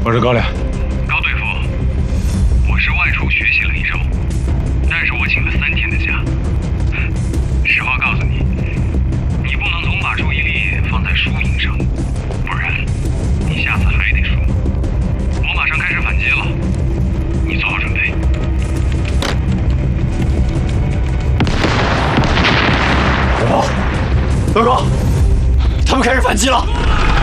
我是高亮。 高队副，我是外出学习了1周，但是我请了3天的假。实话告诉你，你不能总把注意力放在输赢上，不然你下次还得输。我马上开始反击了，你做好准备。 报告，他们开始反击了。